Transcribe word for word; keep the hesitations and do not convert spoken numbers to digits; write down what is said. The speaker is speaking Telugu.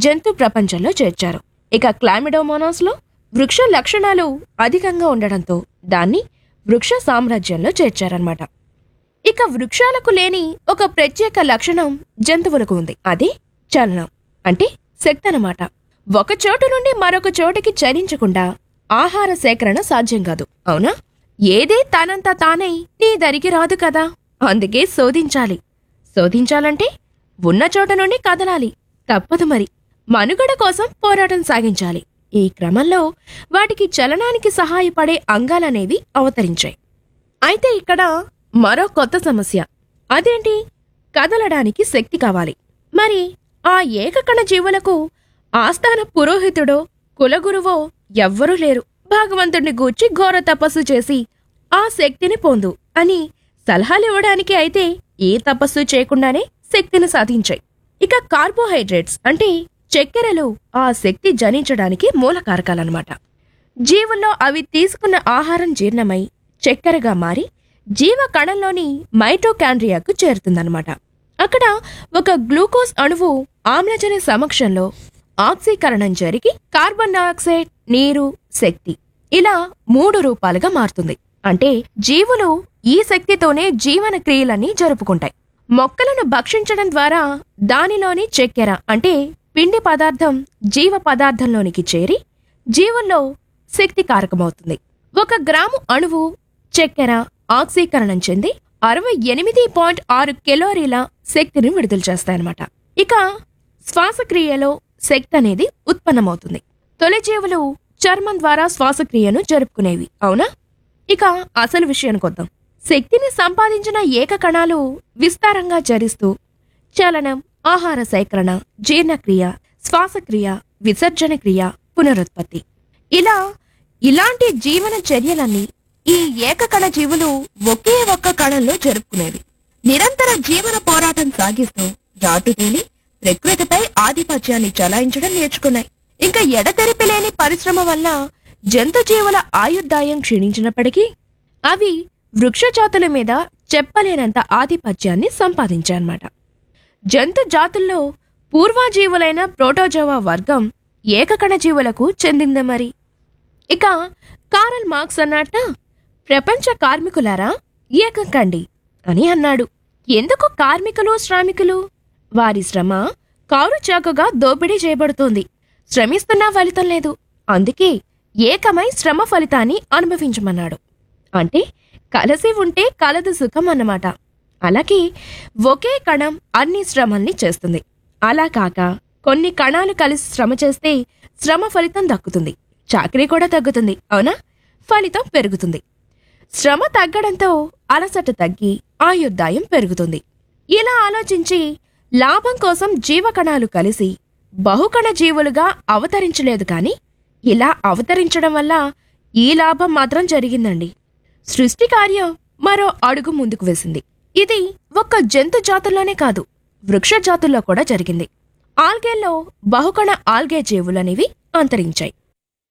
జంతు ప్రపంచంలో చేర్చారు. ఇక క్లామిడోమోనాస్లో వృక్ష లక్షణాలు అధికంగా ఉండడంతో దాన్ని వృక్ష సామ్రాజ్యంలో చేర్చారన్నమాట. ఇక వృక్షాలకు లేని ఒక ప్రత్యేక లక్షణం జంతువులకు ఉంది. అది చలనం, అంటే శక్తి అన్నమాట. ఒక చోటు నుండి మరొక చోటికి చలించకుండా ఆహార సేకరణ సాధ్యం కాదు, అవునా? ఏదే తనంత తానై నీ దరికి రాదు కదా, అందుకే శోధించాలి. శోధించాలంటే ఉన్న చోట నుండి కదలాలి, తప్పదు మరి. మనుగడ కోసం పోరాటం సాగించాలి. ఈ క్రమంలో వాటికి చలనానికి సహాయపడే అంగాలనేవి అవతరించాయి. అయితే ఇక్కడ మరో కొత్త సమస్య. అదేంటి? కదలడానికి శక్తి కావాలి. మరి ఆ ఏకకణ జీవులకు ఆస్థాన పురోహితుడో కులగురువో ఎవ్వరూ లేరు. భగవంతుడిని గూర్చి ఘోర తపస్సు చేసి ఆ శక్తిని పొందు అని సలహాలివ్వడానికి అయితే ఏ తపస్సు చేయకుండానే శక్తిని సాధించాయి. ఇక కార్బోహైడ్రేట్స్ అంటే చక్కెరలు ఆ శక్తి జనించడానికి మూల కారకాలన్నమాట. జీవుల్లో అవి తీసుకున్న ఆహారం జీర్ణమై చక్కెరగా మారి జీవ కణంలోని మైటోకాండ్రియాకు చేరుతుందన్నమాట. అక్కడ ఒక గ్లూకోజ్ అణువు ఆమ్లజని సమక్షంలో ఆక్సీకరణం జరిగి కార్బన్ డయాక్సైడ్, నీరు, శక్తి ఇలా మూడు రూపాలుగా మారుతుంది. అంటే జీవులు ఈ శక్తితోనే జీవన క్రియలన్నీ జరుపుకుంటాయి. మొక్కలను భక్షించడం ద్వారా దానిలోని చక్కెర అంటే పిండి పదార్థం జీవ పదార్థంలోనికి చేరి జీవుల్లో శక్తి కారకమవుతుంది. ఒక గ్రాము అణువు చక్కెర ఆక్సీకరణం చెంది అరవై ఎనిమిది పాయింట్ ఆరు కెలోరీల శక్తిని విడుదల చేస్తాయన్నమాట. ఇక శ్వాసక్రియలో శక్తి అనేది ఉత్పన్నమవుతుంది. తొలి జీవులు చర్మం ద్వారా శ్వాసక్రియను జరుపుకునేవి, అవునా? ఇక అసలు విషయానికి వద్దాం. శక్తిని సంపాదించిన ఏక కణాలు విస్తారంగా చరిస్తూ చలనం, ఆహార సేకరణ, జీర్ణక్రియ, శ్వాసక్రియ, విసర్జన క్రియ, పునరుత్పత్తి ఇలా ఇలాంటి జీవన చర్యలన్నీ ఈ ఏకకణ జీవులు ఒకే ఒక్క కణంలో జరుపుకునేవి. నిరంతర జీవన పోరాటం సాగిస్తూ రాటుతేలి ప్రకృతిపై ఆధిపత్యాన్ని చలాయించడం నేర్చుకున్నాయి. ఇంకా ఎడతెరిపి లేని పరిశ్రమ వల్ల జంతు జీవుల ఆయుర్దాయం క్షీణించినప్పటికీ అవి వృక్ష జాతుల మీద చెప్పలేనంత ఆధిపత్యాన్ని సంపాదించాయన్నమాట. జంతు జాతుల్లో పూర్వజీవులైన ప్రోటోజోవా వర్గం ఏకకణ జీవులకు చెందింది. మరి ఇక కారల్ మార్క్స్ అన్నట్ట ప్రపంచ కార్మికులారా ఏకం కండి అని అన్నాడు. ఎందుకు కార్మికులు శ్రామికులు? వారి శ్రమ కారు చాకుగా దోపిడీ చేయబడుతోంది. శ్రమిస్తున్నా ఫలితం లేదు, అందుకే ఏకమై శ్రమ ఫలితాన్ని అనుభవించమన్నాడు. అంటే కలిసి ఉంటే కలదు సుఖం అన్నమాట. అలాగే ఒకే కణం అన్ని శ్రమల్ని చేస్తుంది. అలా కాక కొన్ని కణాలు కలిసి శ్రమ చేస్తే శ్రమ ఫలితం దక్కుతుంది, చాకరీ కూడా తగ్గుతుంది, అవునా? ఫలితం పెరుగుతుంది. శ్రమ తగ్గడంతో అలసట తగ్గి ఆయుర్దాయం పెరుగుతుంది. ఇలా ఆలోచించి లాభం కోసం జీవకణాలు కలిసి బహుకణ జీవులుగా అవతరించలేదు, కాని ఇలా అవతరించడం వల్ల ఈ లాభం మాత్రం జరిగిందండి. సృష్టి కార్యం మరో అడుగు ముందుకు వేసింది. ఇది ఒక్క జంతు జాతుల్లోనే కాదు, వృక్ష జాతుల్లో కూడా జరిగింది. ఆల్గేల్లో బహుకణ ఆల్గే జీవులనేవి అంతరించాయి.